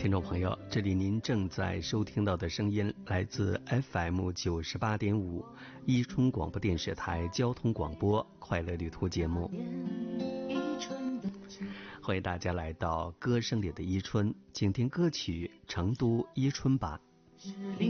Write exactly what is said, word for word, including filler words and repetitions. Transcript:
听众朋友，这里您正在收听到的声音来自 F M 九十八点五伊春广播电视台交通广播快乐旅途节目，欢迎大家来到歌声里的伊春，请听歌曲《成都伊春吧》。